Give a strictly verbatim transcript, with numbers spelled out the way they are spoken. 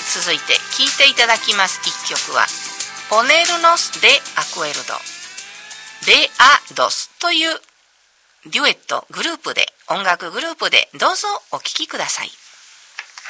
続いて聴いていただきます一曲はポネルノス・デ・アクエルドデ・ア・ドスというデュエットグループで音楽グループでどうぞお聴きください。